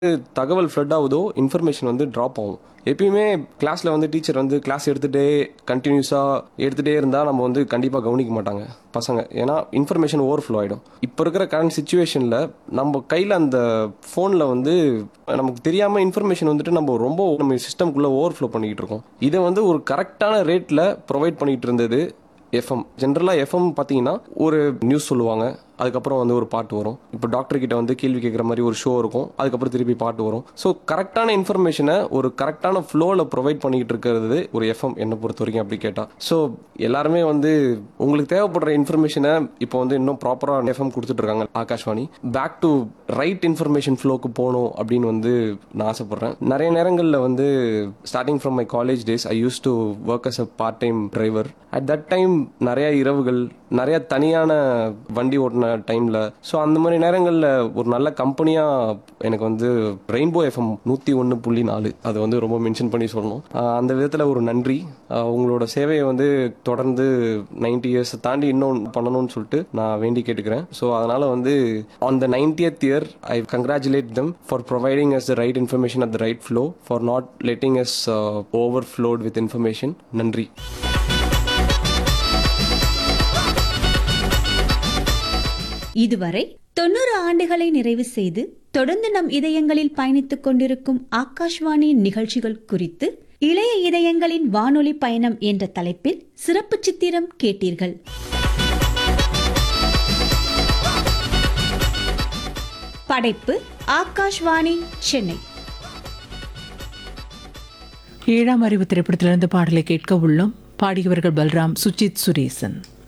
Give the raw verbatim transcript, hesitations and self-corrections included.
தகவல் ஃப்ளட் ஆகுதோ இன்ஃபர்மேஷன் வந்து ட்ராப் ஆகும். எப்பயுமே கிளாஸில் வந்து டீச்சர் வந்து கிளாஸ் எடுத்துகிட்டே கண்டினியூஸாக எடுத்துகிட்டே இருந்தால் நம்ம வந்து கண்டிப்பாக கவனிக்க மாட்டாங்க பசங்க. ஏன்னா இன்ஃபர்மேஷன் ஓவர் ஃப்ளோ ஆகிடும். இப்போ இருக்கிற கரண்ட் சுச்சுவேஷனில் நம்ம கையில் அந்த ஃபோனில் வந்து நமக்கு தெரியாமல் இன்ஃபர்மேஷன் வந்துட்டு நம்ம ரொம்ப நம்ம சிஸ்டம்குள்ளே ஓவர் ஃப்ளோ பண்ணிக்கிட்டு இருக்கோம். இதை வந்து ஒரு கரெக்டான ரேட்டில் ப்ரொவைட் பண்ணிகிட்டு இருந்தது எஃப்எம். ஜென்ரலாக எஃப்எம் பார்த்தீங்கன்னா ஒரு நியூஸ் சொல்லுவாங்க, அதுக்கப்புறம் வந்து ஒரு பாட்டு வரும். இப்போ டாக்டர் கிட்ட வந்து கேள்வி கேட்குற மாதிரி ஒரு ஷோ இருக்கும், அதுக்கப்புறம் திருப்பி பாட்டு வரும். ஸோ கரெக்டான இன்ஃபர்மேஷனை ஒரு கரெக்டான ஃப்ளோவில் ப்ரொவைட் பண்ணிக்கிட்டு இருக்கிறது ஒரு எஃப்எம் என்னை பொறுத்த வரைக்கும் அப்படி கேட்டால். ஸோ எல்லாருமே வந்து உங்களுக்கு தேவைப்படுற இன்ஃபர்மேஷனை இப்போ வந்து இன்னும் ப்ராப்பராக எஃப்எம் கொடுத்துட்டு இருக்காங்க Akashvani. Back to right information ஃப்ளோக்கு போகணும் அப்படின்னு வந்து நான் ஆசைப்பட்றேன். நிறைய நேரங்களில் வந்து starting from my college days I use to work as a part time driver. At that time நிறைய இரவுகள், நிறைய தனியான வண்டி ஓட்டின டைமில், ஸோ அந்த மாதிரி நேரங்களில் ஒரு நல்ல கம்பெனியாக எனக்கு வந்து ரெயின்போ எஃப்எம் நூற்றி ஒன்று புள்ளி நாலு அது வந்து ரொம்ப மென்ஷன் பண்ணி சொல்லணும். அந்த விதத்தில் ஒரு நன்றி. உங்களோட சேவையை வந்து தொடர்ந்து நைன்டி இயர்ஸ் தாண்டி இன்னும் பண்ணணும்னு சொல்லிட்டு நான் வேண்டி கேட்டுக்கிறேன். ஸோ அதனால் வந்து on the nineteenth year I congratulate them for providing as the right information at the right flow, for not letting us over float with information. நன்றி. இதுவரை தொண்ணூறு ஆண்டுகளை நிறைவு செய்து தொடர்ந்து நம் இதயங்களில் பயணித்துக் கொண்டிருக்கும் ஆகாஷ்வாணி நிகழ்ச்சிகள் குறித்து இளைய இதயங்களின் வானொலி பயணம் என்ற தலைப்பில் சிறப்பு சித்திரம் கேட்டீர்கள். படைப்பு ஆகாஷ்வாணி சென்னை. ஏழாம் அறிவு திரைப்படத்திலிருந்து பாடலை கேட்க உள்ளோம். பாடியவர்கள் பல்ராம், சுஜித், சுரேசன்.